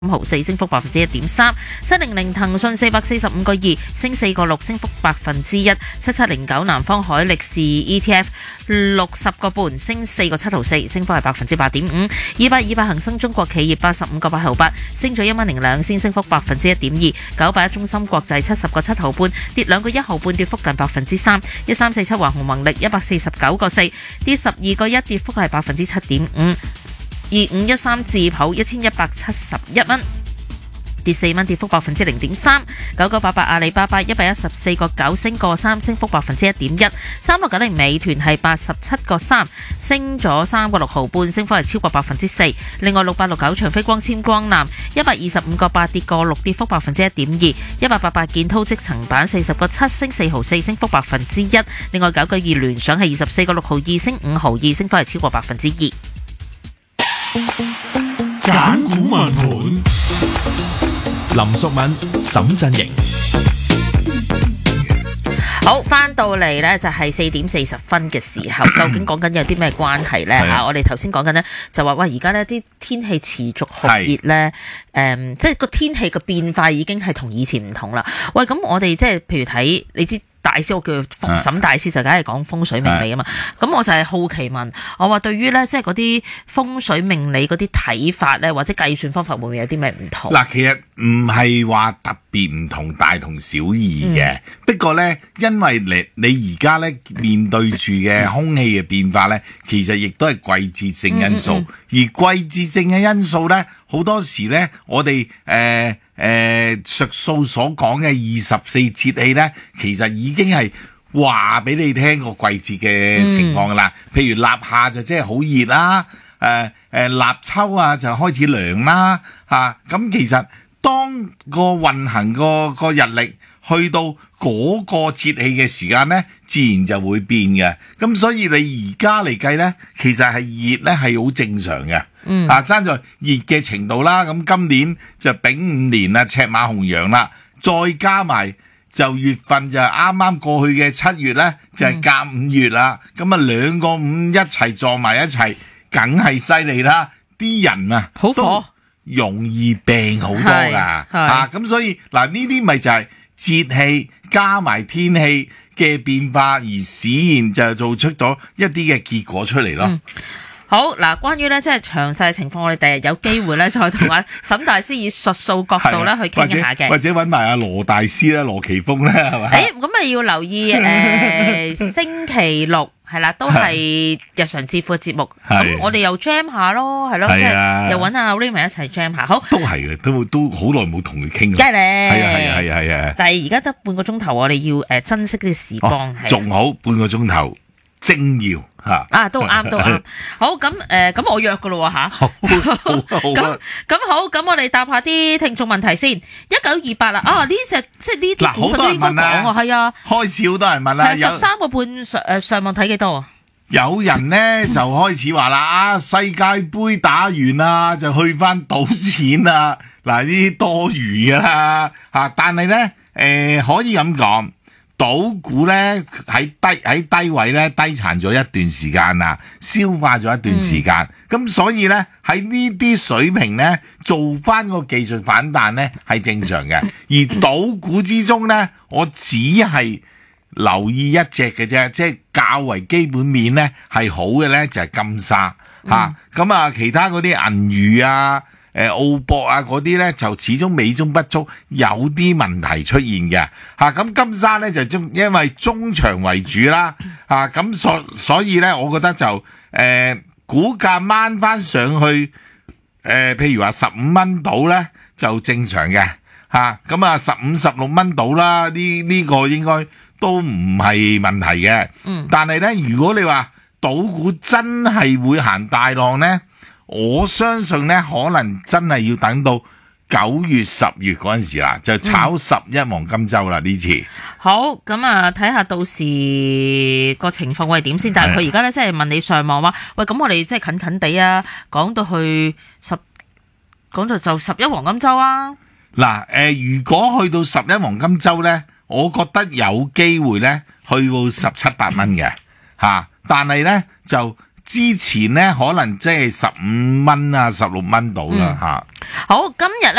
5毫4，升幅1.3%。700騰訊445個2，升4個6，升幅1%。7709南方海力士 ETF 60個半，升4個7毫4，升幅係8.5%。200恒生中國企業85個8毫8，升咗1.02仙，升幅1.2%。981中心國際70個7毫半，跌2個1毫半，跌幅近3%。1347華虹宏力149個4，跌12個1，跌幅係7.5%。2513智普1171蚊，跌4蚊，跌幅0.3%。9988阿里巴巴114個9，升個3，升幅1.1%。3690美團係87個3，升咗3個6毫半，升幅係超過4%。另外6869長飛光纖光纜125個8，跌個6，跌幅1.2%。1888建滔積層板40個7，升4毫4，升幅1%。另外992聯想係24個6毫2，升5毫2，升幅係超過2%。 揀股問盤，林淑敏、沈振盈。 好，翻到嚟呢就係4點40分嘅時候，究竟講緊有啲咩關係呢？嚇，我哋頭先講緊呢，就話喂，而家呢啲天氣持續酷熱呢，即係個天氣嘅變化已經係同以前唔同啦。喂，咁我哋即係譬如睇，你知大師我叫沈大師就梗係講風水命理啊嘛。咁我就係好奇問，我話對於呢，即係嗰啲風水命理嗰啲睇法呢，或者計算方法會唔會有啲咩唔同？ 嗱，其實唔係話特別唔同，大同小異嘅。不過呢，因為你而家呢面對住嘅空氣嘅變化呢，其實亦都係季節性因素。而季節性嘅因素呢，好多時呢，我哋術數所講嘅24節氣呢，其實已經係話俾你聽個季節嘅情況噶啦。譬如立夏就即係好熱啦，立秋啊就開始涼啦，咁其實當個運行個日曆去到嗰個節氣嘅時間呢，自然就會變嘅。咁所以你而家嚟計呢，其實係熱呢係好正常嘅。爭在熱嘅程度啦。咁今年就丙午年啦，赤馬紅羊啦，再加埋就月份就啱啱過去嘅7月呢，就係甲午月啦。咁2個5一齊撞埋一齊，梗係犀利啦。啲人啊， 好火， 容易病好多噶。咁所以嗱，呢啲咪就係節氣加埋天氣嘅變化，而使然就做出咗一啲嘅結果出嚟咯。 好嗱，關於咧即係詳細情況，我哋第日有機會咧再同阿沈大師以術數角度咧去傾一下嘅， 或者揾埋阿羅大師咧，羅奇峰咧，係嘛？ 咁咪要留意星期六係啦，都係日常致富嘅節目。咁我哋又 jam 下咯，係咯，即係又揾阿 Raymond 一齊 jam 下。好， 都係嘅，都好耐冇同佢傾。 梗係咧， 係啊。 但係而家得半個鐘頭，我哋要珍惜啲時光。 仲好半個鐘頭。精要嚇都啱。好咁我約噶咯喎嚇。好咁我哋答下啲聽眾問題先。1928啦，呢隻即係呢啲股份都應該講啊，係啊。 開始好多人問啦 ，13個半上網睇幾多啊？ 有人呢就開始話啦，世界盃打完啦，就去翻賭錢啦。嗱，呢啲多餘噶啦嚇，但係呢，可以咁講。賭股咧喺低位咧低殘咗一段時間啦，消化咗一段時間，咁所以咧喺呢啲水平咧做翻個技術反彈咧係正常嘅。而賭股之中咧，我只係留意一隻嘅啫，即係較為基本面咧係好嘅咧就係金沙嚇，咁其他嗰啲銀娛啊。澳博啊嗰啲呢就始終美中不足，有啲問題出現嘅咁金沙呢就因為中長為主啦咁所以呢我覺得就股價掹翻上去譬如話15蚊到呢就正常嘅咁15、16蚊到啦，呢個應該都唔係問題嘅。但係呢，如果你話賭股真係會行大浪呢，我相信咧，可能真係要等到9月、10月嗰陣時啦，就炒11黃金週啦呢次。 好，咁睇下到時個情況會係點先。但係佢而家咧，即係問你上網話，喂，咁我哋即係近近地啊，講到就11黃金週啊。嗱， 如果去到11黃金週咧，我覺得有機會咧去到17、18蚊嘅但係咧就。之前呢，可能即係15蚊啊、16蚊到啦嚇。 好，今日咧。